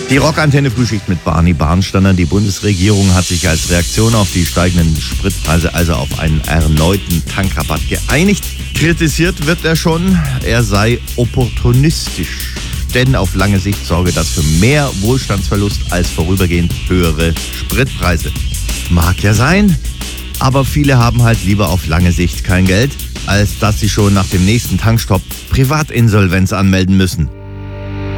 Die Rockantenne Frühschicht mit Barney Barnsteiner. Die Bundesregierung hat sich als Reaktion auf die steigenden Spritpreise also auf einen erneuten Tankrabatt geeinigt. Kritisiert wird er schon, er sei opportunistisch. Denn auf lange Sicht sorge das für mehr Wohlstandsverlust als vorübergehend höhere Spritpreise. Mag ja sein, aber viele haben halt lieber auf lange Sicht kein Geld, als dass sie schon nach dem nächsten Tankstopp Privatinsolvenz anmelden müssen.